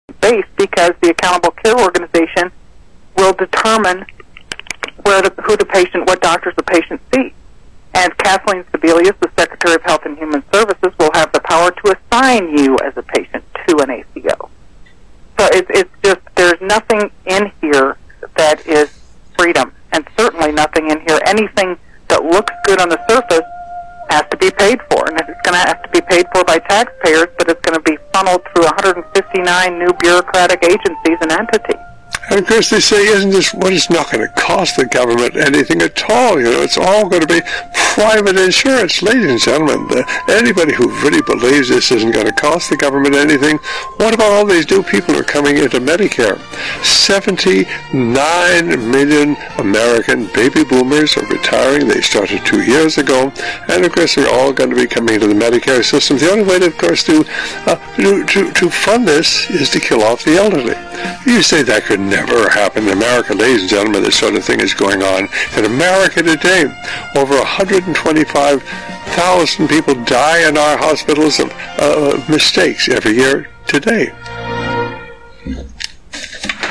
based because the accountable care organization will determine what doctors the patient sees. And Kathleen Sebelius, the Secretary of Health and Human Services, will have the power to assign you as a patient to an ACO. So it's just, there's nothing in here that is freedom, and certainly nothing in here. Anything that looks good on the surface has to be paid for, and it's going to have to be paid for by taxpayers, but it's going to be funneled through 159 new bureaucratic agencies and entities. And of course they say, isn't this what it's not going to cost the government anything at all? You know, it's all going to be private insurance. Ladies and gentlemen, anybody who really believes this isn't going to cost the government anything, what about all these new people who are coming into Medicare? 79 million American baby boomers are retiring. They started 2 years ago, and of course they're all going to be coming into the Medicare system. The only way, of course, to fund this is to kill off the elderly. You say that could never happen in America. Ladies and gentlemen, this sort of thing is going on in America today. Over 125,000 people die in our hospitals of mistakes every year today.